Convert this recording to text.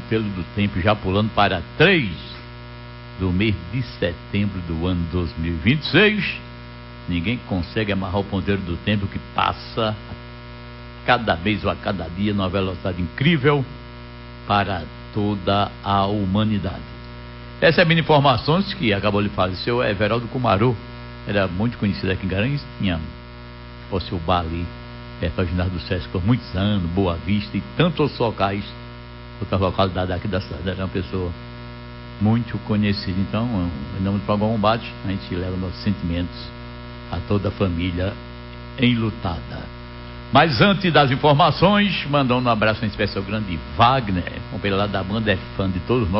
roteiro do tempo, já pulando para 3 do mês de setembro do ano 2026. Ninguém consegue amarrar o ponteiro do tempo, que passa a cada mês ou a cada dia numa velocidade incrível para toda a humanidade. Essa é a minha informação que acabou de falecer, o Everaldo Kumaru. Era muito conhecido aqui em Garanhuns, tinha fosse o bar ali, perto do ginásio do Sesc por muitos anos, Boa Vista e tantos outros locais, outras localidades aqui da cidade. Era uma pessoa muito conhecida. Então, em nome do programa Combate, a gente leva nossos sentimentos a toda a família enlutada. Mas antes das informações, mandando um abraço em especial grande Wagner, companheiro lá da banda, é fã de todos nós.